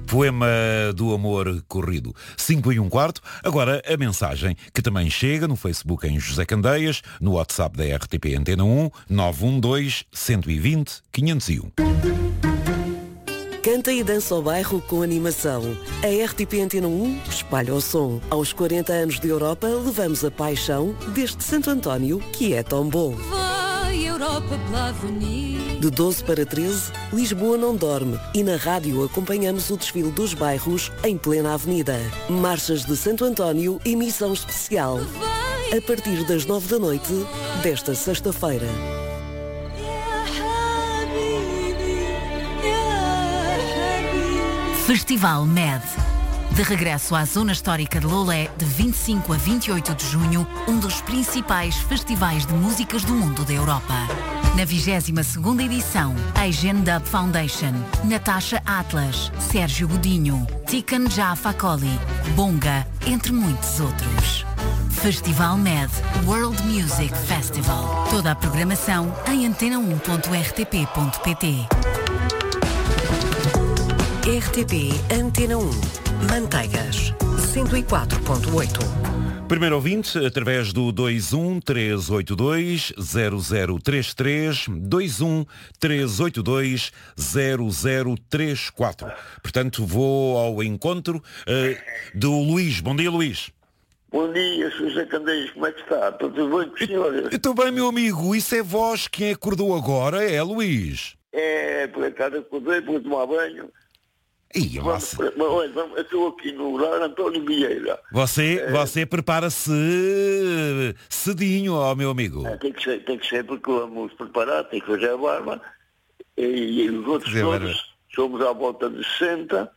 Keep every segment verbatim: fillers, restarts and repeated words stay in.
Poema do amor corrido. cinco e um quarto. Agora a mensagem que também chega no Facebook em José Candeias, no WhatsApp da R T P Antena um, nove um dois, um dois zero, cinco zero um. Canta e dança ao bairro com animação. A R T P Antena um espalha o som. Aos quarenta anos de Europa, levamos a paixão deste Santo António, que é tão bom. Vai, Europa pela avenida. De doze para treze, Lisboa não dorme e na rádio acompanhamos o desfile dos bairros em plena avenida. Marchas de Santo António, emissão especial. A partir das nove da noite desta sexta-feira. Festival M E D. De regresso à Zona Histórica de Loulé, de vinte e cinco a vinte e oito de junho, um dos principais festivais de músicas do mundo da Europa. Na vigésima segunda edição, Asian Dub Foundation, Natasha Atlas, Sérgio Godinho, Tiken Jah Fakoly, Bonga, entre muitos outros. Festival M E D World Music Festival. Toda a programação em antena um ponto r t p ponto p t. R T P Antena um. Manteigas, cento e quatro ponto oito. Primeiro ouvinte, através do dois um três oito dois zero zero três três, dois um três oito dois zero zero três quatro. Portanto, vou ao encontro uh, do Luís. Bom dia, Luís. Bom dia, senhor José Candeias, como é que está? Está tudo bem com o senhor? Estou bem, meu amigo. Isso é vós quem acordou agora, é, Luís? É, por acaso acordei, vou tomar banho. Ih, vamos, vamos, olha, vamos, eu estou aqui no Lar António Vieira. Você, é, você prepara-se cedinho, ó, meu amigo. É, tem que ser, tem que ser, porque vamos preparar, tem que fazer a barba. E, e os outros Zé, todos, barba. somos à volta de sessenta.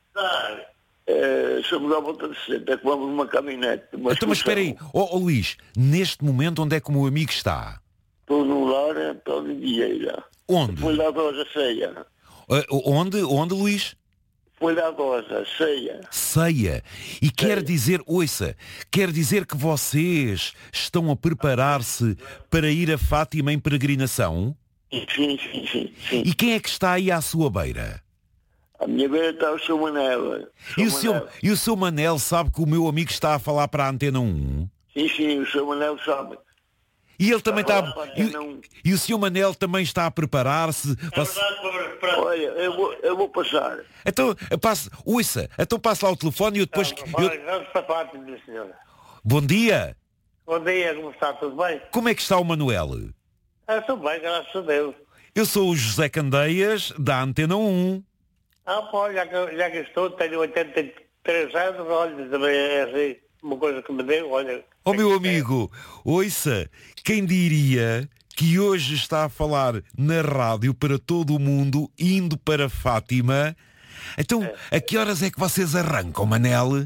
É, somos à volta de sessenta, é que vamos numa caminhonete. Então, mas espera aí, ó oh, oh, Luís, neste momento onde é que o meu amigo está? Estou no Lar António Vieira. Onde? Foi lá a ceia. Uh, onde, onde, Luís? Foi da Goza, ceia. Ceia. E quer Ceia. dizer, ouça, quer dizer que vocês estão a preparar-se para ir a Fátima em peregrinação? Sim, sim, sim, sim. E quem é que está aí à sua beira? A minha beira está o seu Manel. E o seu, e o seu Manel sabe que o meu amigo está a falar para a Antena um? Sim, sim, o seu Manel sabe. E ele também está... Está E, e o senhor Manel também está a preparar-se... Você... Olha, eu vou, eu vou passar. Então, passe, ouça, então passe lá o telefone e eu depois... Eu... Vamos para a parte, minha senhora. Bom dia. Bom dia, como está? Tudo bem? Como é que está o Manuel? Ah, estou bem, graças a Deus. Eu sou o José Candeias, da Antena um. Ah, pô, já que, já que estou, tenho oitenta e três anos, olha, também é assim, uma coisa que me deu, olha... Oh, meu amigo, ouça, quem diria que hoje está a falar na rádio para todo o mundo, indo para Fátima? Então, a que horas é que vocês arrancam, Manel?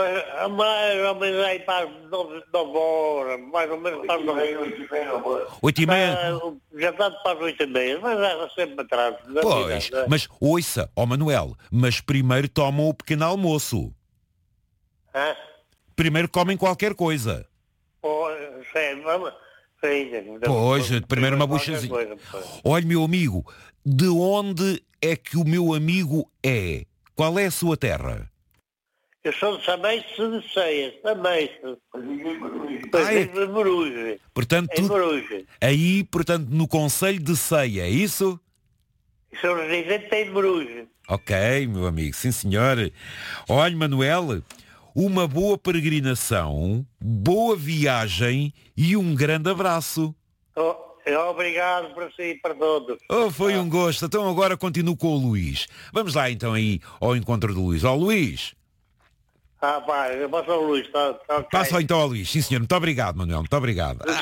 Mais ou menos aí para as nove horas, mais ou menos para as nove. Oito e meia? Já está para as oito e meia, mas é sempre atrás. Pois, mas ouça, ó oh Manuel, mas primeiro tomam o pequeno almoço. Hã? Primeiro comem qualquer coisa. Oh, sério, vamos... Pois, primeiro uma buchazinha. Olha, meu amigo, de onde é que o meu amigo é? Qual é a sua terra? Eu sou de Sameice de Ceia, Sameice. Ah, é? De Moruja. Portanto, em Moruja. Aí, portanto, no Conselho de Ceia, é isso? Sou residente em Moruja. Ok, meu amigo, sim senhor. Olha, Manuel, uma boa peregrinação, boa viagem e um grande abraço. Oh, obrigado para si e para todos. Oh, foi um gosto. Então agora continuo com o Luís. Vamos lá então aí ao encontro do Luís. Ó oh, Luís. Ah, pá, eu passo ao Luís, tá, tá okay. Passa então ao Luís, sim senhor. Muito obrigado, Manuel, muito obrigado. Ah.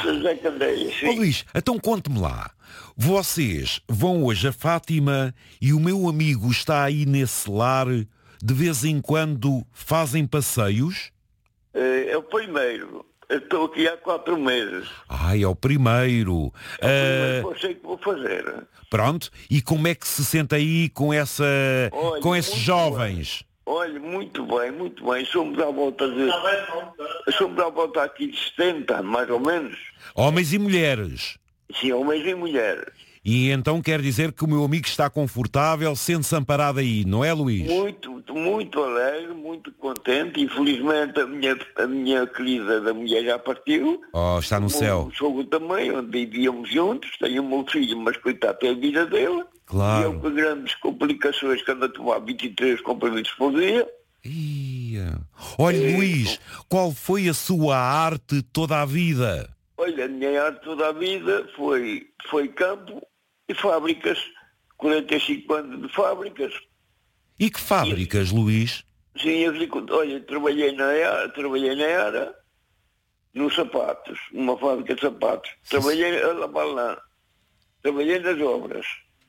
Ó oh, Luís, então conte-me lá. Vocês vão hoje a Fátima e o meu amigo está aí nesse lar, de vez em quando fazem passeios? É o primeiro. Eu estou aqui há quatro meses. Ai, é o primeiro. É o primeiro uh... que eu sei que vou fazer. Pronto, e como é que se sente aí com essa, Olha, com esses jovens? Bem. Olha, muito bem, muito bem. Somos à volta de... Somos à volta aqui de setenta, mais ou menos. Homens e mulheres? Sim, homens e mulheres. E então quer dizer que o meu amigo está confortável, sendo-se amparado aí, não é, Luís? Muito, muito, muito alegre, muito contente. Infelizmente a minha, a minha querida da mulher já partiu. Oh, está no o céu. O sogro também, onde vivíamos juntos. Tenho o meu filho, mas coitado, tem a vida dele. Claro. E eu com grandes complicações, que ando a tomar vinte e três comprimidos por dia. Ia. Olha, É. Luís, qual foi a sua arte toda a vida? Olha, a minha arte toda a vida foi, foi campo e fábricas. quarenta e cinco anos de fábricas. E que fábricas, Luís? Sim, agricultura. Olha, trabalhei na era, trabalhei na era, nos sapatos, numa fábrica de sapatos. Trabalhei a lavar lã. Trabalhei nas obras.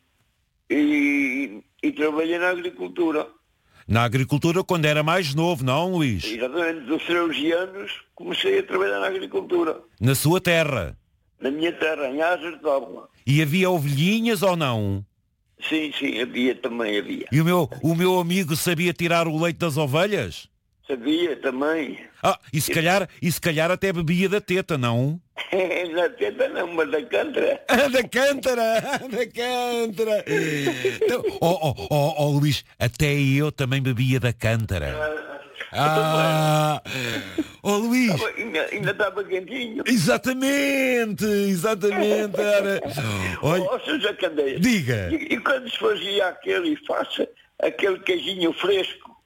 E, e trabalhei na agricultura. Na agricultura quando era mais novo, não, Luís? Exatamente, dos treze anos comecei a trabalhar na agricultura. Na sua terra. Na minha terra, em Azer de Óbula. E havia ovelhinhas ou não? Sim, sim, havia também, havia. E o meu, o meu amigo sabia tirar o leite das ovelhas? Sabia também. Ah, e se calhar, e se calhar até bebia da teta, não? Na teta não, mas da cântara. Ah, da cântara! Da cântara! Então, oh, oh, oh, oh, Luís, até eu também bebia da cântara. Ah! Oh, Luís! Ainda, ainda estava quentinho. Exatamente! Exatamente! Era... Olha, Oh, Sr. José Candeia. diga! E, e quando se fazia aquele, faça aquele queijinho fresco,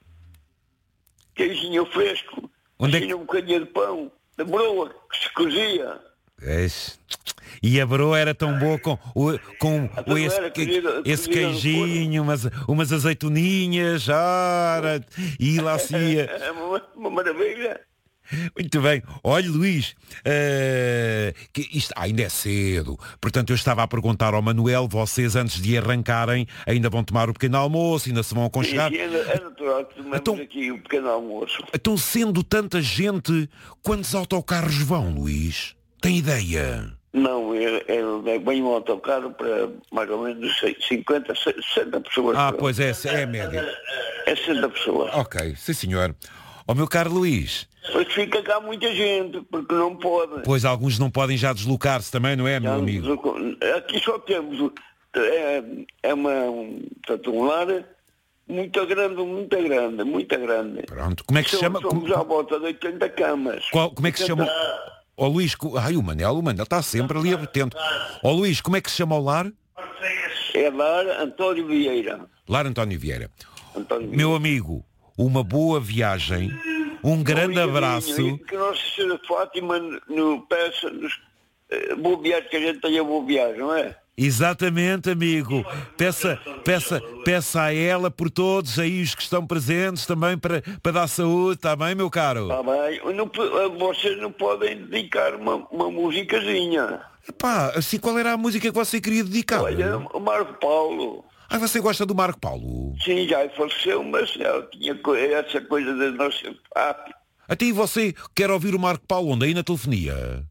queijinho fresco, Onde é assim que- um bocadinho de pão, de broa, que se cozia. Eish. E a broa era tão boa com, o- com o- broa esse, era cozida- esse cozida no queijinho, umas, umas azeitoninhas, ora, e lá se ia. É uma, uma maravilha. Muito bem. Olha, Luís, eh, que isto ainda é cedo. Portanto, eu estava a perguntar ao Manuel, vocês antes de arrancarem ainda vão tomar o pequeno almoço, ainda se vão E, aconchegar. e é, é natural que tomemos Então- aqui o pequeno almoço. Então, sendo tanta gente, quantos autocarros vão, Luís? Tem ideia? Não, ele, ele vem um autocarro para mais ou menos cinquenta, sessenta pessoas. Ah, por- pois é, é a média. É sessenta pessoas. Ok, sim senhor. Ó meu caro Luís, Pois fica cá muita gente, porque não pode. pois alguns não podem já deslocar-se também, não é, meu amigo? Aqui só temos, é, é uma, um, portanto, um lar muito grande, muito grande, muito grande. Pronto, como é que se chama? Somos Como, à volta de oitenta camas. qual- como é que se chama? Ó Luís, co- ai o Manel, o Manel está sempre ali atento. Ó Luís, como é que se chama o lar? É lar António Vieira. Lar António Vieira. António Vieira. Meu amigo, uma boa viagem, um grande abraço. E que Nossa Senhora Fátima no, peça-nos eh, boa viagem, que a gente tenha boa viagem, não é? Exatamente, amigo. Peça, peça, peça a ela por todos aí os que estão presentes também para, para dar saúde, está bem, meu caro? Está bem. Não, po- eh, vocês não podem dedicar uma, uma musicazinha. Epá, assim, qual era a música que você queria dedicar? Olha, o Marco Paulo. Ah, você gosta do Marco Paulo? Sim, já faleceu, mas ela tinha co- essa coisa da nossa arte. Até e você quer ouvir o Marco Paulo onde? Aí na telefonia?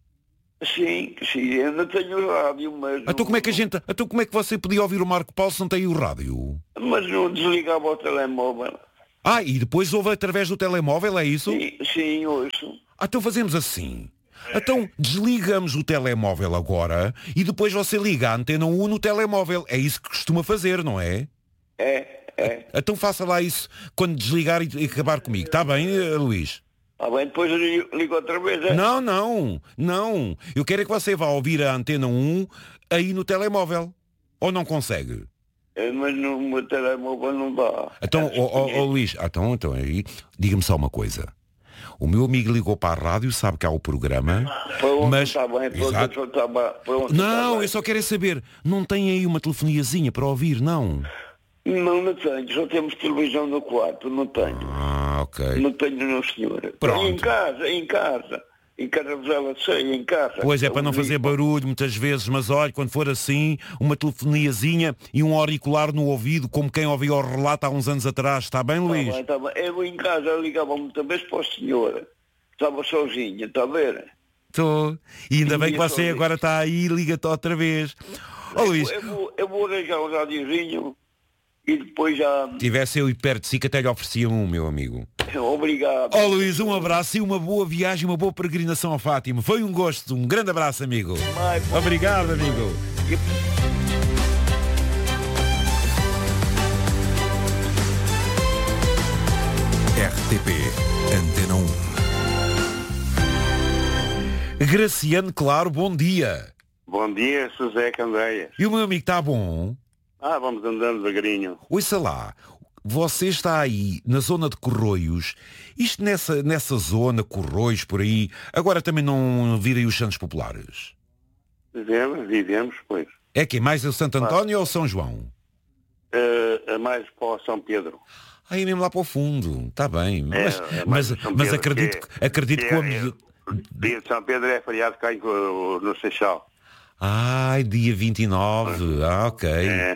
Sim, sim, eu não tenho rádio, mas... Então como é que a gente, então como é que você podia ouvir o Marco Paulo se não tem o rádio? Mas não desligava o telemóvel. Ah, e depois ouve através do telemóvel, é isso? Sim, sim, ouço. Ah, então fazemos assim. Então desligamos o telemóvel agora e depois você liga a antena um no telemóvel. É isso que costuma fazer, não é? É, é. Então faça lá isso quando desligar e e acabar comigo. Está bem, eh, Luís? Ah, bem, depois eu ligo, ligo outra vez, é? Não, não, não. Eu quero é que você vá ouvir a antena um aí no telemóvel. Ou não consegue? É, mas no meu telemóvel não dá. Então, ó ó, ó, Luís, ah, então, então aí, diga-me só uma coisa. O meu amigo ligou para a rádio, sabe que há o programa, Pronto, mas... está bem, pronto, Exato. está bem, pronto, Não, está bem. eu só quero é saber, não tem aí uma telefoniazinha para ouvir, não? Não, não tenho, só temos televisão no quarto, não tenho. Ah, ok. Não tenho, não, senhora. Pronto. Em casa, em casa. Em casa ela sei, em casa. Pois é, para não fazer barulho muitas vezes, mas olha, quando for assim, uma telefoniazinha e um auricular no ouvido, como quem ouvia o relato há uns anos atrás, está bem, Tá Luís? bem, tá bem. Eu em casa ligava muitas vezes para o senhor. Estava sozinha, está a ver? Estou. E ainda Sim, bem que eu você sou agora está aí e liga-te outra vez. Ó Luís, Eu, vou, eu vou arranjar um radiozinho e depois já... tivesse eu aí perto de si que até lhe oferecia um, meu amigo. Obrigado. Ó Luís, um abraço e uma boa viagem, uma boa peregrinação a Fátima. Foi um gosto, um grande abraço, amigo. Vai, bom. Obrigado, amigo. T P Antena um. Graciano Claro, bom dia. Bom dia, José Candeias. E o meu amigo está bom? Ah, vamos andando devagarinho. Ouça lá, você está aí na zona de Corroios, isto nessa, nessa zona, Corroios, por aí, agora também não virem os Santos Populares? Vivemos, vivemos, pois. É que mais é o Santo António ou o São João? Uh, é mais para o São Pedro. Aí mesmo lá para o fundo, está bem. Mas, é, é mas, mas acredito, que é, acredito que, que o é, amigo... Dia de São Pedro é feriado cá em, no Seixal. Ai, dia vinte e nove, ah, ok. É.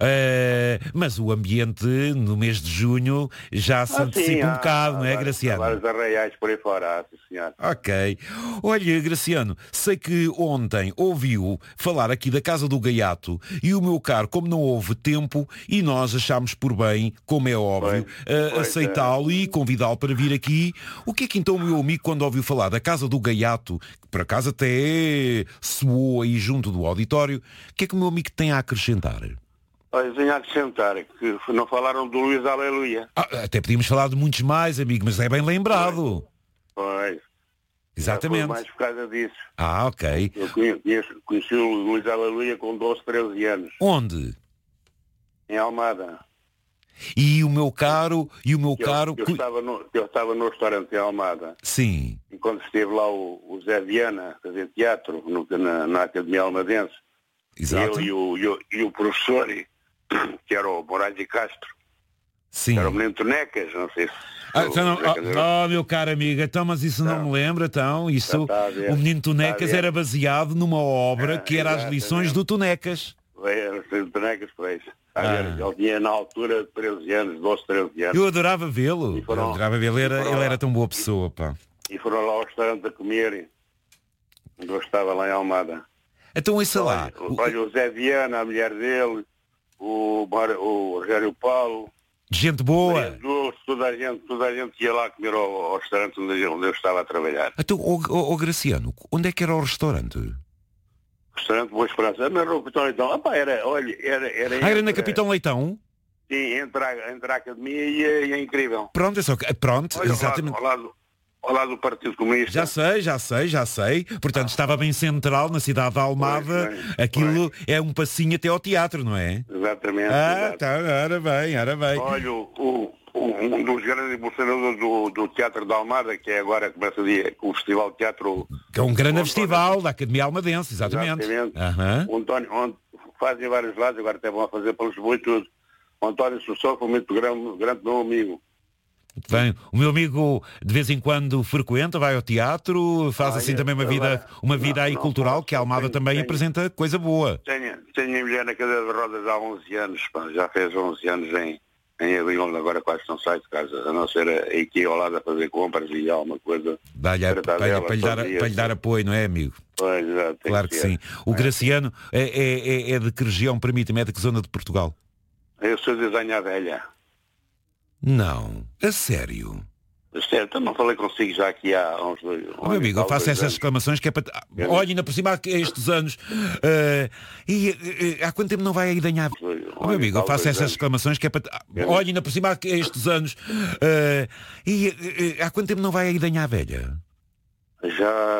Uh, mas o ambiente no mês de junho já se Ah, antecipa sim, um há, bocado, há não é, vários, Graciano? Há vários arraiais por aí fora, ah, sim, senhor. Ok. Olha, Graciano, sei que ontem ouviu falar aqui da Casa do Gaiato e o meu caro, como não houve tempo, e nós achámos por bem, como é óbvio, Pois, uh, pois, aceitá-lo e convidá-lo para vir aqui. O que é que então o meu amigo, quando ouviu falar da Casa do Gaiato, que por acaso até soou aí junto do auditório, o que é que o meu amigo tem a acrescentar? Olha, tenho a acrescentar que não falaram do Luís Aleluia. Ah, até podíamos falar de muitos mais, amigo, mas é bem lembrado. Pois. Exatamente. Mais por causa disso. Ah, ok. Eu conheço, conheci o Luís Aleluia com doze, treze anos. Onde? Em Almada. E o meu caro, e o meu Eu, caro... eu, estava no, eu estava no restaurante em Almada. Sim. E quando esteve lá o, o Zé Viana a fazer teatro no, na, na Academia Almadense, Exato. eu e o, e, o, e o professor, que era o Moraes de Castro, Sim. era o menino Tonecas, não sei se... Ah, então, não, Zé Cadeiro- oh, oh, meu caro amigo, então, mas isso não, Não. me lembra, então, isso, Já está a ver. o Menino Está a Tonecas ver. era baseado numa obra Ah, que era as lições exatamente. do Tonecas. Era o Tonecas, pois. Está a ver? Ah. Ele tinha na altura treze anos, doze, treze anos. Eu adorava vê-lo, E foram- eu adorava vê-lo, ele era, e foram ele lá. era tão boa pessoa, pá. E foram lá ao restaurante a comer, onde eu estava lá em Almada. Então, isso lá, Olha, o, olha, o Zé Viana, a mulher dele, o, Mar- o Rogério Paulo, gente Maria boa. Dulce, toda a gente, toda a gente ia lá comer ao, ao restaurante onde eu, onde eu estava a trabalhar. Então, oh, oh, oh, Graciano, onde é que era o restaurante? Restaurante Boa Esperança, na Rua Capitão Leitão. Ah, pá, era, olha, era, era, Ah, era na entre- Capitão Leitão? Sim, entre a, entre a academia e, a- e a Incrível. Pronto, é só que, pronto, Olha, exatamente. Ao lado, ao, lado, ao lado do Partido Comunista. Já sei, já sei, já sei. Portanto, estava bem central na cidade de Almada. Pois, Aquilo é um passinho até ao teatro, não é? Exatamente. Ah, exato. tá, ora bem, ora bem. Olha, o, o- um dos grandes impulsionadores do, do Teatro da Almada, que é agora começa o dia, o Festival de Teatro. Que é um grande o festival da Academia Almadense, exatamente. Exatamente. Aham. O António, onde fazem vários lados, agora até vão a fazer para Lisboa e tudo. O António Sussó foi muito grande, grande meu amigo. Muito bem. O meu amigo de vez em quando frequenta, vai ao teatro, faz Ah, assim é, também uma vida, agora, uma vida não, aí não cultural, posso, que a Almada tenho- também tenho. apresenta coisa boa. Tenho, tenho a mulher na cadeira de rodas há onze anos, pá, já fez onze anos em, em abril, agora quase não sai de casa, a não ser a, a aqui ao lado a fazer compras e alguma coisa. Dá-lhe a- Tratar para, lhe- dela para lhe dar, todo dia, para lhe dar sim. apoio, não é, amigo? Pois, já, tem Claro que ser. sim. O Graciano é, é, é- é de que região, permite-me, é de que zona de Portugal? Eu sou de Zanha Velha. Não, a sério. Certo, eu não falei consigo já aqui há uns dois. Oh, meu amigo, eu faço essas exclamações que é para... Olha, ainda por cima há estes anos... eh, e eh, há quanto tempo não vai aí danhar... Oh, meu amigo, eu faço essas exclamações que é para... Olha, ainda por cima há estes anos... eh, e eh, há quanto tempo não vai aí danhar velha? Já